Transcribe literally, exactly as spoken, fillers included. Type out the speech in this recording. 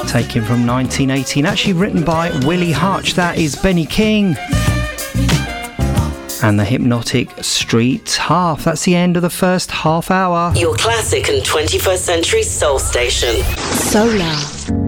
taken from nineteen eighteen, actually written by Willie Hutch. That is Benny King and the Hypnotic Street Half. That's the end of the first half hour. Your classic and twenty-first century soul station. Solar.